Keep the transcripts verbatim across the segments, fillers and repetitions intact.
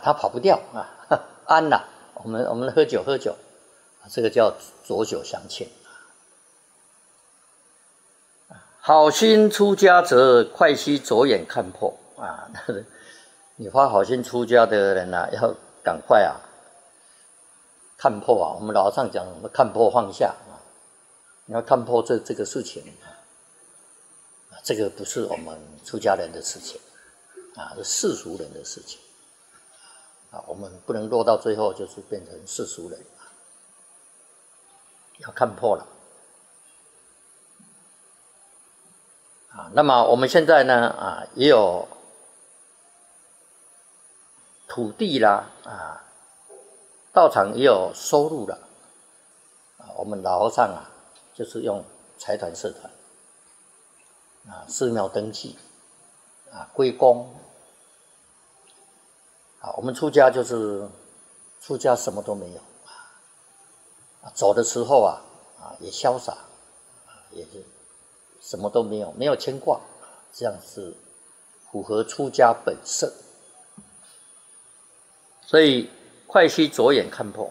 他跑不掉啊，安啦、啊，我们我们喝酒喝酒，这个叫浊酒相欠。好心出家者，快须左眼看破啊！你发好心出家的人啊，要赶快啊，看破啊！我们老上讲，看破放下啊，你要看破这这个事情啊，这个不是我们出家人的事情啊，是世俗人的事情啊，我们不能落到最后就是变成世俗人啊，要看破了。啊，那么我们现在呢，啊，也有土地啦，啊，道场也有收入了，啊，我们老和尚啊，就是用财团社团，啊，寺庙登记，啊，归公，啊，我们出家就是出家什么都没有，啊，走的时候啊，啊，也潇洒，啊，也是。什么都没有，没有牵挂，这样是符合出家本色。所以快须左眼看破。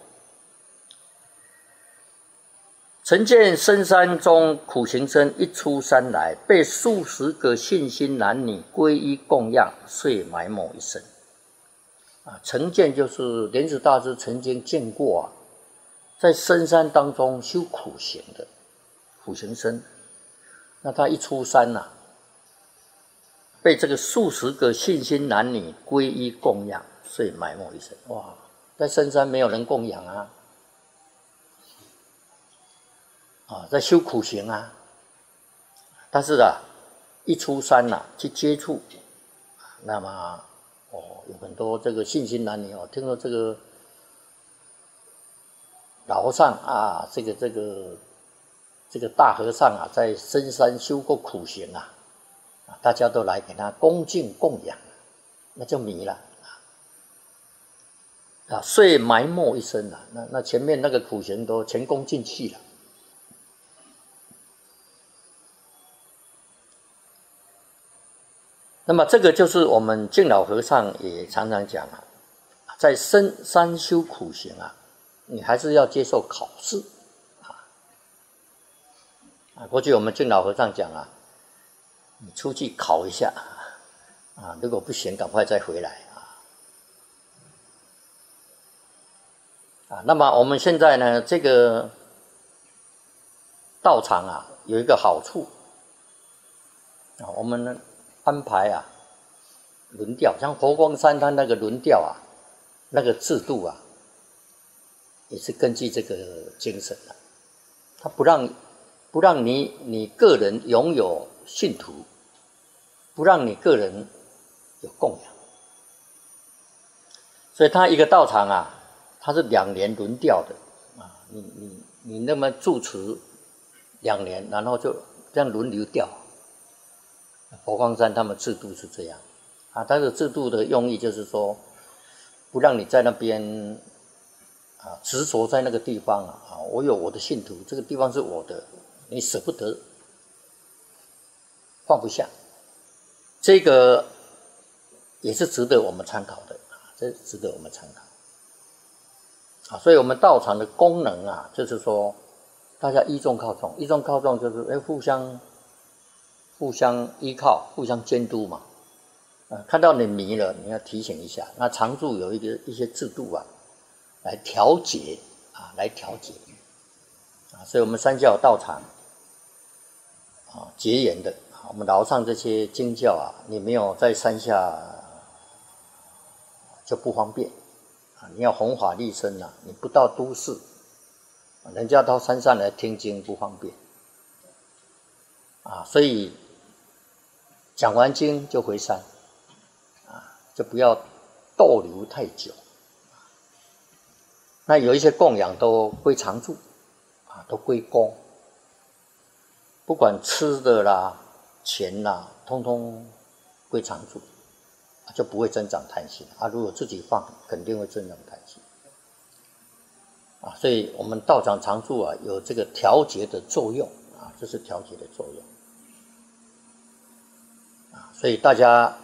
曾见深山中苦行僧一出山来，被数十个信心男女皈依供养，遂埋没一生。啊，曾见就是莲池大师曾经见过啊，在深山当中修苦行的苦行僧。那他一出山呐、啊，被这个数十个信心男女皈依供养，遂埋没一生。哇，在深山没有人供养啊，啊，在修苦行啊。但是啊，一出山呐、啊，去接触，那么哦，有很多这个信心男女哦，听说这个老和尚啊，这个这个。这个大和尚啊，在深山修过苦行啊，大家都来给他恭敬供养，那就迷了啊，遂埋没一生了。那那前面那个苦行都前功尽弃了。那么这个就是我们净老和尚也常常讲啊，在深山修苦行啊，你还是要接受考试。啊，过去我们净老和尚讲啊，你出去考一下啊，如果不行，赶快再回来啊。啊，那么我们现在呢，这个道场啊，有一个好处啊，我们呢安排啊轮调，像佛光山它那个轮调啊，那个制度啊，也是根据这个精神的、啊，它不让。不让你你个人拥有信徒，不让你个人有供养，所以他一个道场啊，他是两年轮调的啊，你你你那么住持两年，然后就这样轮流调。佛光山他们制度是这样啊，但是制度的用意就是说，不让你在那边啊执着在那个地方啊，啊，我有我的信徒，这个地方是我的。你舍不得，放不下，这个也是值得我们参考的啊，这值得我们参考啊。所以，我们道场的功能啊，就是说，大家依众靠众，依众靠众就是哎，互相互相依靠，互相监督嘛。啊，看到你迷了，你要提醒一下。那常住有一个一些制度啊，来调节啊，来调节啊。所以我们三教道场。啊，结缘的，我们老上这些经教啊，你没有在山下就不方便啊。你要弘法利生啊，你不到都市，人家到山上来听经不方便啊。所以讲完经就回山啊，就不要逗留太久。那有一些供养都归常住啊，都归公。不管吃的啦、钱啦，通通归常住，就不会增长贪心啊。如果自己放，肯定会增长贪心啊。所以我们道场常住啊，有这个调节的作用啊，这是调节的作用啊。所以大家